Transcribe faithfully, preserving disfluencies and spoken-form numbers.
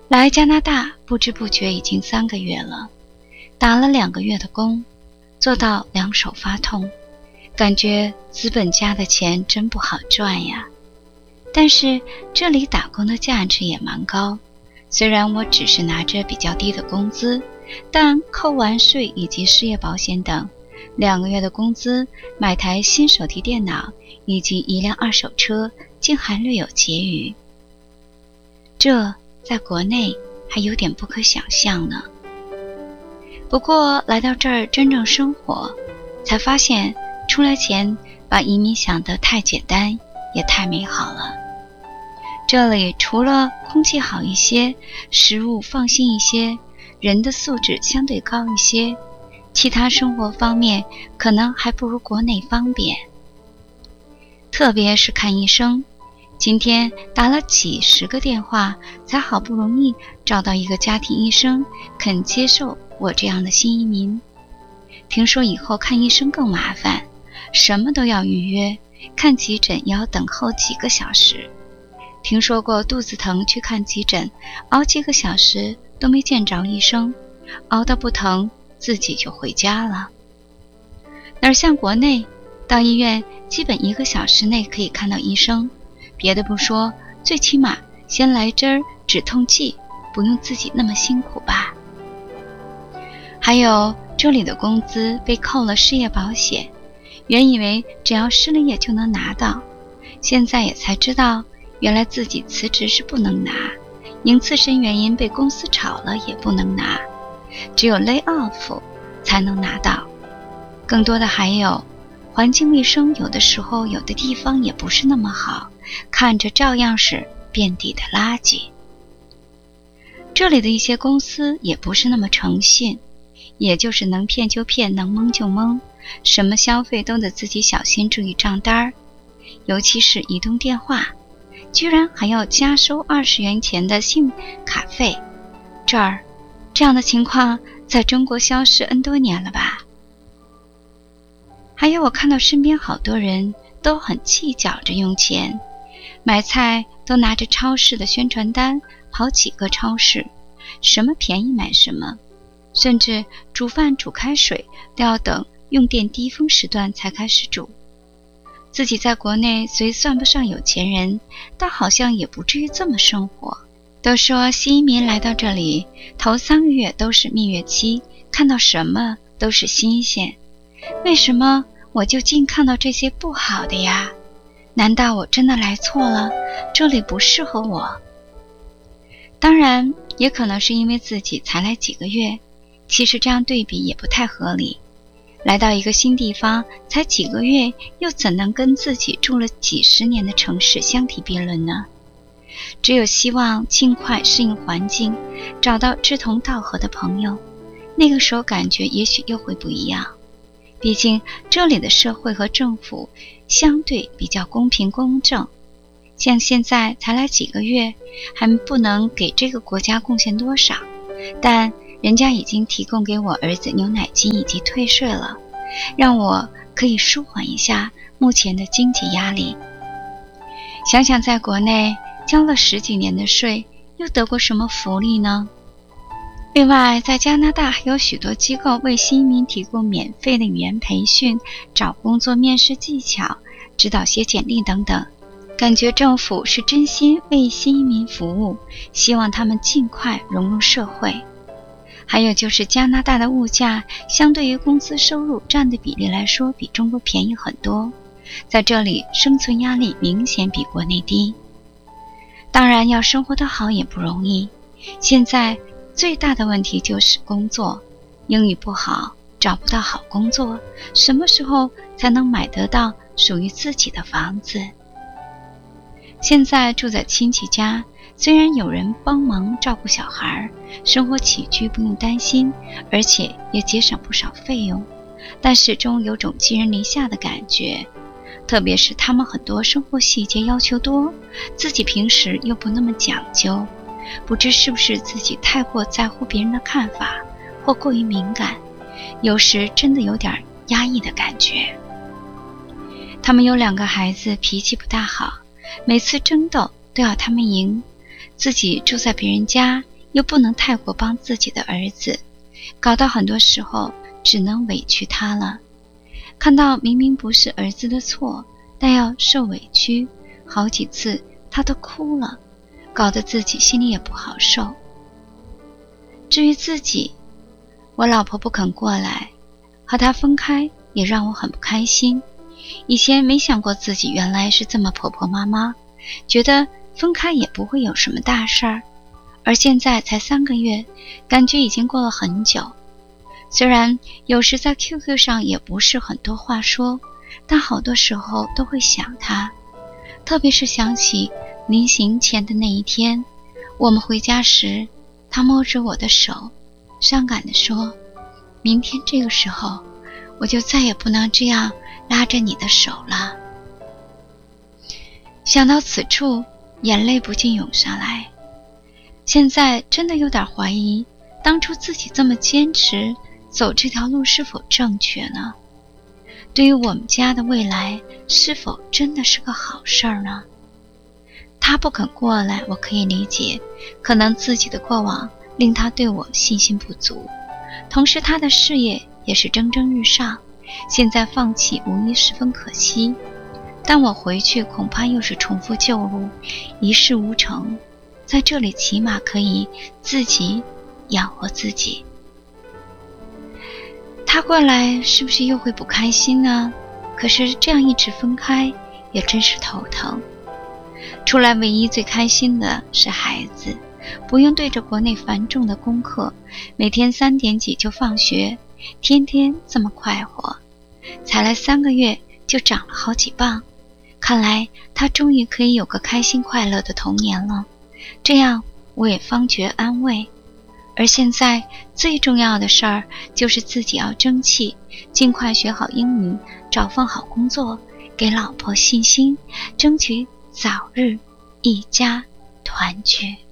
来加拿大不知不觉已经三个月了，打了两个月的工，做到两手发痛，感觉资本家的钱真不好赚呀。但是这里打工的价值也蛮高，虽然我只是拿着比较低的工资，但扣完税以及失业保险等，两个月的工资买台新手提电脑以及一辆二手车，竟还略有结余。这在国内还有点不可想象呢。不过来到这儿真正生活，才发现出来前把移民想得太简单，也太美好了。这里除了空气好一些，食物放心一些，人的素质相对高一些，其他生活方面可能还不如国内方便。特别是看医生，今天打了几十个电话，才好不容易找到一个家庭医生肯接受我这样的新移民。听说以后看医生更麻烦，什么都要预约，看急诊也要等候几个小时。听说过肚子疼去看急诊，熬几个小时都没见着医生，熬得不疼自己就回家了。哪像国内，到医院基本一个小时内可以看到医生，别的不说，最起码先来针止痛剂，不用自己那么辛苦吧。还有这里的工资被扣了失业保险，原以为只要失了业就能拿到，现在也才知道原来自己辞职是不能拿，因自身原因被公司炒了也不能拿，只有 lay off 才能拿到。更多的还有环境卫生，有的时候有的地方也不是那么好，看着照样是遍地的垃圾。这里的一些公司也不是那么诚信，也就是能骗就骗，能蒙就蒙，什么消费都得自己小心注意账单，尤其是移动电话，居然还要加收二十元钱的信卡费。这儿这样的情况在中国消失 N 多年了吧。还有我看到身边好多人都很计较着用钱，买菜都拿着超市的宣传单跑几个超市，什么便宜买什么，甚至煮饭煮开水都要等用电低峰时段才开始煮。自己在国内虽算不上有钱人，但好像也不至于这么生活。都说新移民来到这里头三个月都是蜜月期，看到什么都是新鲜，为什么我就尽看到这些不好的呀？难道我真的来错了？这里不适合我？当然也可能是因为自己才来几个月，其实这样对比也不太合理。来到一个新地方才几个月，又怎能跟自己住了几十年的城市相提并论呢？只有希望尽快适应环境，找到志同道合的朋友，那个时候感觉也许又会不一样。毕竟这里的社会和政府相对比较公平公正，像现在才来几个月，还不能给这个国家贡献多少，但人家已经提供给我儿子牛奶金以及退税了，让我可以舒缓一下目前的经济压力。想想在国内交了十几年的税，又得过什么福利呢？另外在加拿大还有许多机构为新移民提供免费的语言培训、找工作面试技巧、指导写简历等等，感觉政府是真心为新移民服务，希望他们尽快融入社会。还有就是加拿大的物价相对于工资收入占的比例来说比中国便宜很多，在这里生存压力明显比国内低。当然要生活得好也不容易，现在最大的问题就是工作，英语不好，找不到好工作，什么时候才能买得到属于自己的房子？现在住在亲戚家，虽然有人帮忙照顾小孩，生活起居不用担心，而且也节省不少费用，但始终有种寄人篱下的感觉。特别是他们很多生活细节要求多，自己平时又不那么讲究，不知是不是自己太过在乎别人的看法，或过于敏感，有时真的有点压抑的感觉。他们有两个孩子，脾气不大好，每次争斗都要他们赢，自己住在别人家又不能太过帮自己的儿子，搞到很多时候只能委屈他了。看到明明不是儿子的错，但要受委屈，好几次他都哭了，搞得自己心里也不好受。至于自己，我老婆不肯过来，和她分开也让我很不开心。以前没想过自己原来是这么婆婆妈妈，觉得分开也不会有什么大事儿，而现在才三个月，感觉已经过了很久。虽然有时在 Q Q 上也不是很多话说，但好多时候都会想他，特别是想起临行前的那一天，我们回家时，他摸着我的手，伤感地说，明天这个时候，我就再也不能这样拉着你的手了。想到此处，眼泪不禁涌上来。现在真的有点怀疑，当初自己这么坚持走这条路是否正确呢？对于我们家的未来，是否真的是个好事儿呢？他不肯过来，我可以理解，可能自己的过往令他对我信心不足，同时他的事业也是蒸蒸日上，现在放弃无疑十分可惜。但我回去恐怕又是重复旧路，一事无成，在这里起码可以自己养活自己。他过来是不是又会不开心呢？可是这样一直分开也真是头疼。出来唯一最开心的是孩子，不用对着国内繁重的功课，每天三点几就放学，天天这么快活。才来三个月就长了好几磅，看来他终于可以有个开心快乐的童年了，这样我也方觉安慰。而现在最重要的事儿就是自己要争气，尽快学好英语，找份好工作，给老婆信心，争取早日一家团聚。